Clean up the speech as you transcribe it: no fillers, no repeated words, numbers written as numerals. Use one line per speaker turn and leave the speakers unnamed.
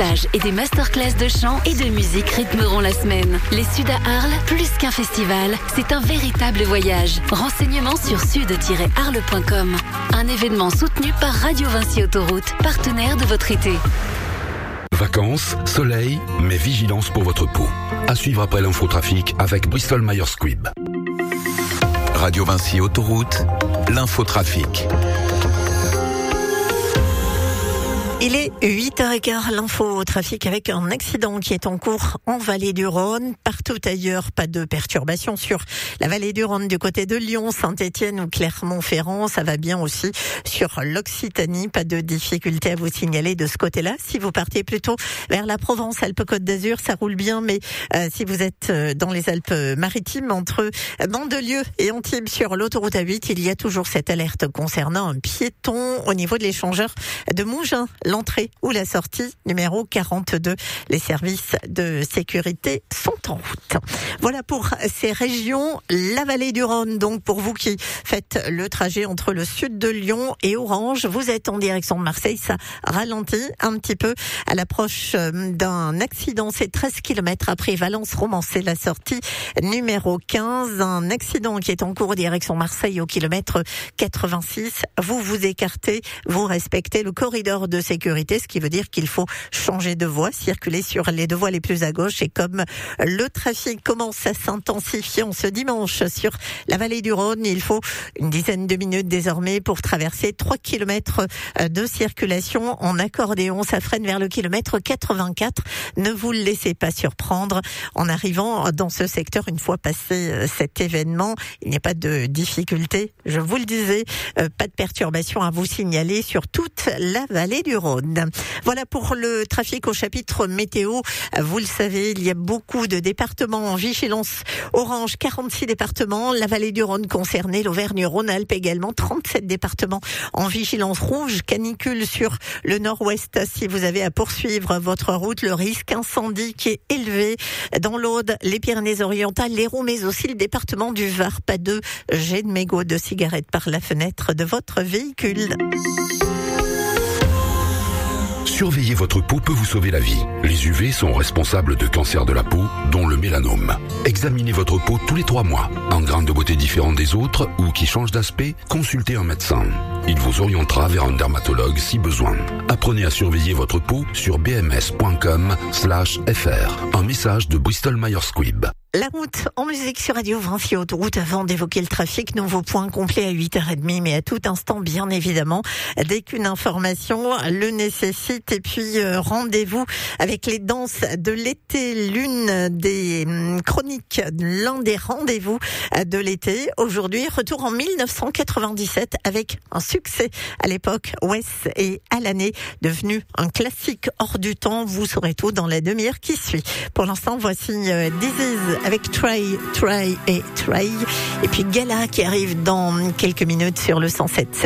stages et des masterclass de chant et de musique rythmeront la semaine. Les Suds à Arles, plus qu'un festival, c'est un véritable voyage. Renseignements sur sud-arles.com. Un événement soutenu par Radio Vinci Autoroute, partenaire de votre été.
Vacances, soleil, mais vigilance pour votre peau. À suivre après l'infotrafic avec Bristol Myers Squibb.
Radio Vinci Autoroute, l'infotrafic.
Il est 8h15, l'info au trafic avec un accident qui est en cours en vallée du Rhône. Partout ailleurs, pas de perturbations sur la vallée du Rhône du côté de Lyon, Saint-Étienne ou Clermont-Ferrand. Ça va bien aussi sur l'Occitanie. Pas de difficulté à vous signaler de ce côté-là. Si vous partez plutôt vers la Provence, Alpes-Côte d'Azur, ça roule bien. Mais si vous êtes dans les Alpes-Maritimes, entre Mandelieu et Antibes sur l'autoroute A8, il y a toujours cette alerte concernant un piéton au niveau de l'échangeur de Mougins. L'entrée ou la sortie, numéro 42. Les services de sécurité sont en route. Voilà pour ces régions. La vallée du Rhône, donc pour vous qui faites le trajet entre le sud de Lyon et Orange, vous êtes en direction de Marseille, ça ralentit un petit peu à l'approche d'un accident. C'est 13 km après Valence-Romancé, la sortie numéro 15. Un accident qui est en cours direction Marseille au kilomètre 86. Vous vous écartez, vous respectez le corridor de sécurité, ce qui veut dire qu'il faut changer de voie, circuler sur les deux voies les plus à gauche. Et comme le trafic commence à s'intensifier en ce dimanche sur la vallée du Rhône, il faut une dizaine de minutes désormais pour traverser 3 km de circulation en accordéon. Ça freine vers le kilomètre 84. Ne vous laissez pas surprendre en arrivant dans ce secteur une fois passé cet événement. Il n'y a pas de difficulté, je vous le disais, pas de perturbation à vous signaler sur toute la vallée du Rhône. Voilà pour le trafic au chapitre météo. Vous le savez, il y a beaucoup de départements en vigilance orange, 46 départements. La vallée du Rhône concernée, l'Auvergne-Rhône-Alpes également, 37 départements en vigilance rouge, canicule sur le nord-ouest. Si vous avez à poursuivre votre route, le risque incendie qui est élevé dans l'Aude, les Pyrénées-Orientales, l'Hérault, mais aussi le département du Var. Pas de jet de mégots de cigarettes par la fenêtre de votre véhicule.
Surveiller votre peau peut vous sauver la vie. Les UV sont responsables de cancers de la peau, dont le mélanome. Examinez votre peau tous les 3 mois. En grains de beauté différents des autres ou qui changent d'aspect, consultez un médecin. Il vous orientera vers un dermatologue si besoin. Apprenez à surveiller votre peau sur bms.com/fr. Un message de Bristol Myers Squibb.
La route en musique sur Radio Vinci Autoroute. Avant d'évoquer le trafic, nouveau point complet à 8h30, mais à tout instant, bien évidemment, dès qu'une information le nécessite. Et puis, rendez-vous avec les danses de l'été, l'une des chroniques, l'un des rendez-vous de l'été. Aujourd'hui, retour en 1997 avec un succès à l'époque, Wes et Alané, devenu un classique hors du temps. Vous saurez tout dans la demi-heure qui suit. Pour l'instant, voici This Is avec Try. Et puis Gala qui arrive dans quelques minutes sur le 107.